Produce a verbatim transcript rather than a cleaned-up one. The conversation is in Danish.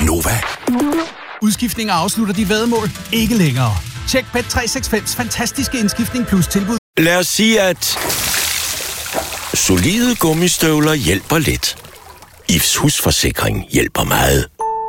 Gonova. Udskiftninger afslutter dit væddemål. Ikke længere. Tjek Bet tre seks fem's fantastiske indskiftning plus tilbud. Lad os sige, at solide gummistøvler hjælper lidt. I F's husforsikring hjælper meget.